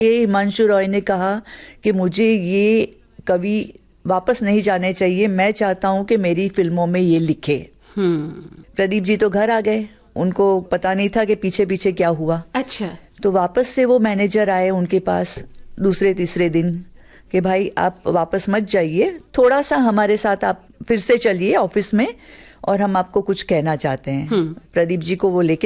ये हिमांशु रॉय ने कहा कि मुझे ये कवि वापस नहीं जाने चाहिए, मैं चाहता हूं कि मेरी फिल्मों में ये लिखे। प्रदीप जी तो घर आ गए, उनको पता नहीं था कि पीछे पीछे क्या हुआ। अच्छा। तो वापस से वो मैनेजर आए उनके पास दूसरे तीसरे दिन कि भाई आप वापस मत जाइए, थोड़ा सा हमारे साथ आप फिर से चलिए ऑफिस में और हम आपको कुछ कहना चाहते हैं। प्रदीप जी को वो लेके